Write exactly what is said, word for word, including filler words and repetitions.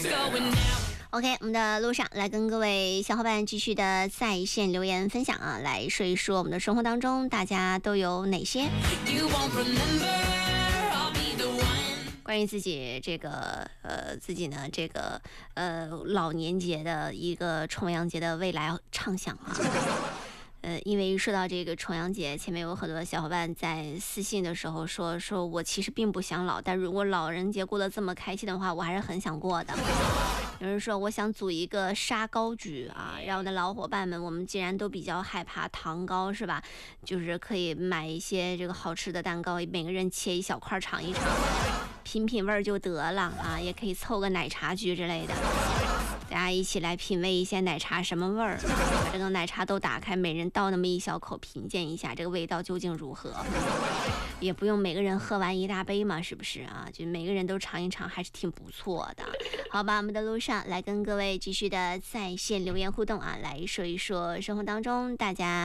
OK， 我们的路上来跟各位小伙伴继续的在线留言分享啊，来说一说我们的生活当中大家都有哪些关于自己这个呃自己呢这个呃老年节的一个重阳节的未来畅想啊。呃，因为说到这个重阳节，前面有很多小伙伴在私信的时候说，说我其实并不想老，但如果老人节过得这么开心的话，我还是很想过的。有人说我想组一个沙糕局啊，让我的老伙伴们，我们既然都比较害怕糖糕是吧，就是可以买一些这个好吃的蛋糕，每个人切一小块尝一尝，品品味儿就得了啊，也可以凑个奶茶局之类的。大家一起来品味一下奶茶什么味儿，把这个奶茶都打开，每人倒那么一小口，品鉴一下这个味道究竟如何。也不用每个人喝完一大杯嘛，是不是啊？就每个人都尝一尝，还是挺不错的。好吧，我们的路上来跟各位继续的在线留言互动啊，来说一说生活当中大家